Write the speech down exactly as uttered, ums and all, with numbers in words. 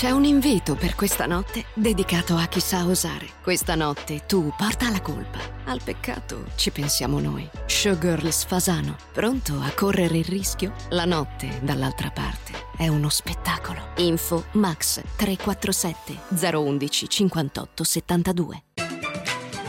C'è un invito per questa notte dedicato a chi sa osare. Questa notte tu porta la colpa. Al peccato ci pensiamo noi. Showgirls Fasano, pronto a correre il rischio? La notte dall'altra parte è uno spettacolo. Info Max tre quattro sette zero uno uno cinquantotto settantadue.